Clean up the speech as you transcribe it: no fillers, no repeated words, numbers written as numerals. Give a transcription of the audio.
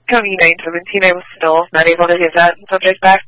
County 917, I was still not able to get that subject back.